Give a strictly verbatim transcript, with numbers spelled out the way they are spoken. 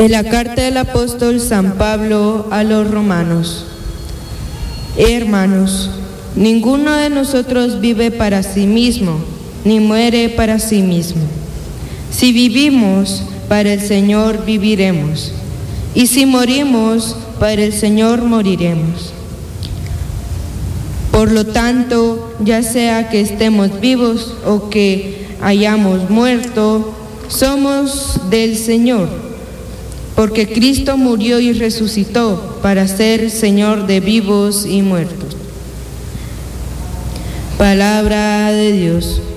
De la carta del apóstol San Pablo a los romanos. Hermanos, ninguno de nosotros vive para sí mismo, ni muere para sí mismo. Si vivimos, para el Señor viviremos, y si morimos, para el Señor moriremos. Por lo tanto, ya sea que estemos vivos o que hayamos muerto, somos del Señor. Porque Cristo murió y resucitó para ser Señor de vivos y muertos. Palabra de Dios.